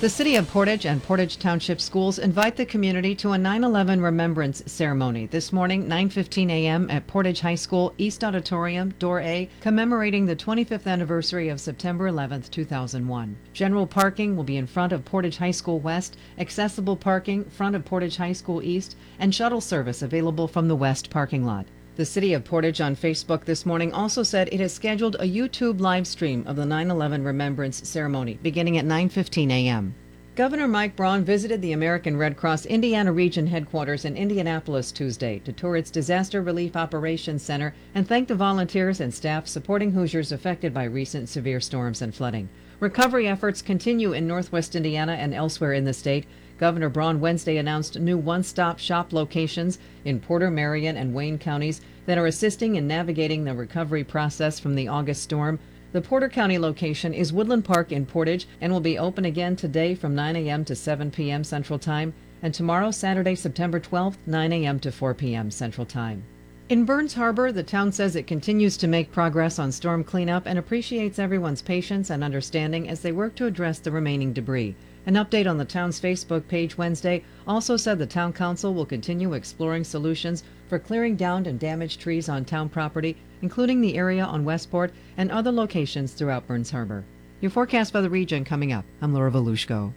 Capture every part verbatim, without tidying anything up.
The City of Portage and Portage Township Schools invite the community to a nine eleven Remembrance Ceremony this morning, nine fifteen a.m. at Portage High School East Auditorium, Door A, commemorating the twenty-fifth anniversary of September eleventh, two thousand one. General parking will be in front of Portage High School West, accessible parking front of Portage High School East, and shuttle service available from the west parking lot. The City of Portage on Facebook this morning also said it has scheduled a YouTube live stream of the nine eleven Remembrance Ceremony beginning at nine fifteen a.m. Governor Mike Braun visited the American Red Cross Indiana Region headquarters in Indianapolis Tuesday to tour its Disaster Relief Operations Center and thank the volunteers and staff supporting Hoosiers affected by recent severe storms and flooding. Recovery efforts continue in northwest Indiana and elsewhere in the state. Governor Braun Wednesday announced new one-stop shop locations in Porter, Marion, and Wayne counties that are assisting in navigating the recovery process from the August storm. The Porter County location is Woodland Park in Portage and will be open again today from nine a.m. to seven p.m. Central Time, and tomorrow, Saturday, September twelfth, nine a.m. to four p.m. Central Time. In Burns Harbor, the town says it continues to make progress on storm cleanup and appreciates everyone's patience and understanding as they work to address the remaining debris. An update on the town's Facebook page Wednesday also said the town council will continue exploring solutions for clearing downed and damaged trees on town property, including the area on Westport and other locations throughout Burns Harbor. Your forecast for the region coming up. I'm Laura Volushko.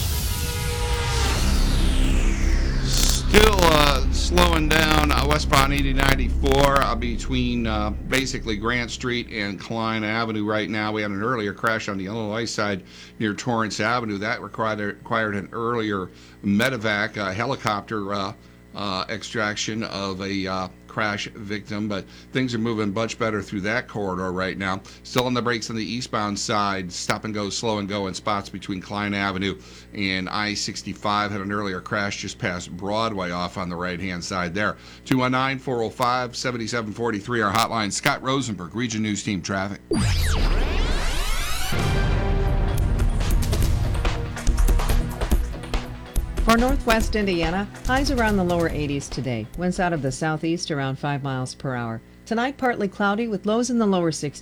Still uh, slowing down uh, westbound eighty ninety-four uh, between uh, basically Grant Street and Klein Avenue right now. We had an earlier crash on the Illinois side near Torrance Avenue. That required, required an earlier medevac uh, helicopter uh, uh, extraction of a uh, crash victim, but things are moving much better through that corridor right now. Still on the brakes on the eastbound side, stop and go, slow and go in spots between Klein Avenue and I sixty-five. Had an earlier crash just past Broadway off on the right-hand side there. two one nine, four oh five, seven seven four three, our hotline. Scott Rosenberg, Region News Team Traffic. For northwest Indiana, highs around the lower eighties today. Winds out of the southeast around five miles per hour. Tonight, partly cloudy with lows in the lower sixties.